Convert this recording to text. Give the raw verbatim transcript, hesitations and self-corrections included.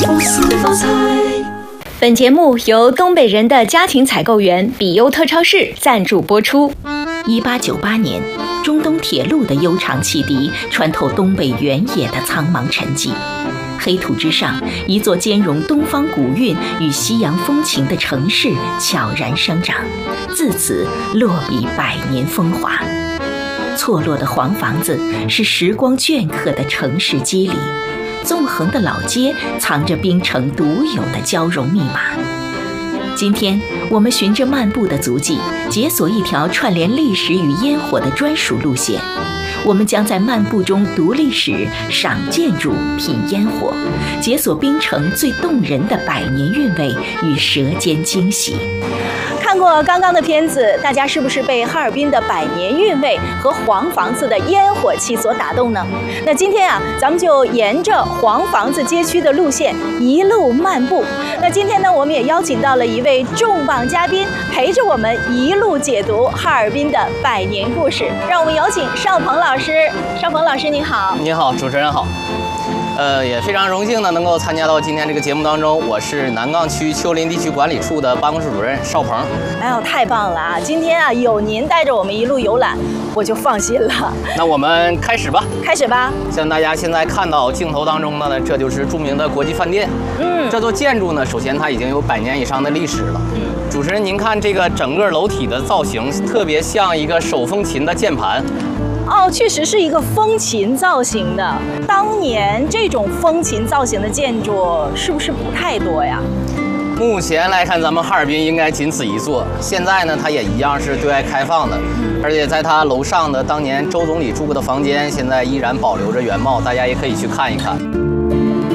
放肆发财。 本节目由东北人的家庭采购员比优特超市赞助播出。 一八九八年，中东铁路的悠长汽笛穿透东北原野的苍茫沉寂，黑土之上，一座兼容东方古韵与西洋风情的城市悄然生长，自此落笔百年风华。错落的黄房子是时光镌刻的城市肌理，纵横的老街藏着冰城独有的交融密码。今天我们循着漫步的足迹，解锁一条串联历史与烟火的专属路线。我们将在漫步中读历史、赏建筑、品烟火，解锁冰城最动人的百年韵味与舌尖惊喜。 看过刚刚的片子，大家是不是被哈尔滨的百年韵味和黄房子的烟火气所打动呢？那今天啊，咱们就沿着黄房子街区的路线一路漫步。那今天呢，我们也邀请到了一位重磅嘉宾，陪着我们一路解读哈尔滨的百年故事。让我们有请邵鹏老师。邵鹏老师，你好。 你好，主持人好。呃，也非常荣幸呢，能够参加到今天这个节目当中。我是南岗区丘陵地区管理处的办公室主任邵鹏。 哎呦，太棒了啊！今天啊，有您带着我们一路游览，我就放心了。 那我们开始吧。 开始吧。 像大家现在看到镜头当中的呢，这就是著名的国际饭店。 嗯，这座建筑呢，首先它已经有百年以上的历史了。嗯，主持人，您看这个整个楼体的造型，特别像一个手风琴的键盘。 哦，确实是一个风琴造型的。当年这种风琴造型的建筑是不是不太多呀？ 目前来看，咱们哈尔滨应该仅此一座。现在呢，它也一样是对外开放的，而且在它楼上的当年周总理住过的房间，现在依然保留着原貌，大家也可以去看一看。